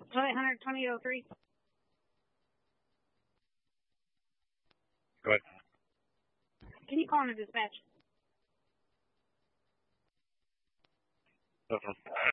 Charlie Hunter 2003. Go ahead. Can you call in a dispatch? No problem.